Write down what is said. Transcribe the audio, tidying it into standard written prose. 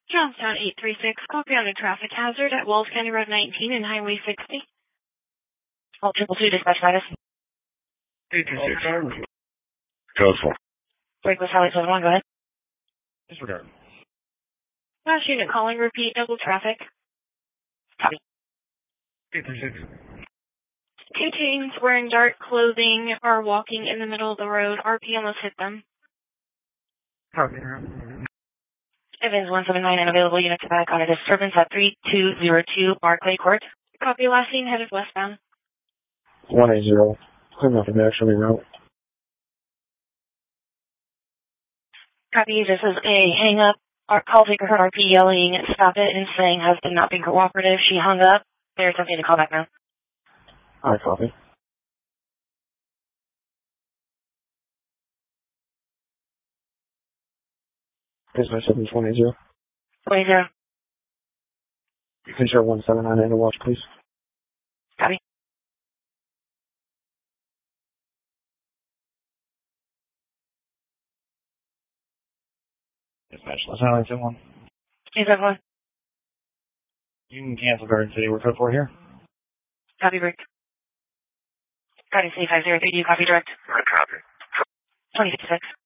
Johnstown 836, copy on a traffic hazard at Walls County Road 19 and Highway 60. All 222 dispatch status. 836. Code 4. Break with Sally 71, go ahead. Disregard. Last unit calling, repeat, double traffic. Copy. 836. Two teens wearing dark clothing are walking in the middle of the road. RP almost hit them. Copy. Evans 179 and available units back on a disturbance at 3202 Barclay Court. Copy, last seen headed westbound. 180. Clear nothing to actually route. Copy, this is a hang up. Our call taker heard RP yelling, stop it, and saying has been not being cooperative. She hung up. They're attempting to call back now. Alright, copy. Dispatch 720. 20. You can share 179 and a watch, please. Copy. Dispatch, let's highlight someone. Is that one? You can cancel Garden City. We're code 4 here. Copy, break. Garden City 503, you copy direct. Alright, copy. 2056.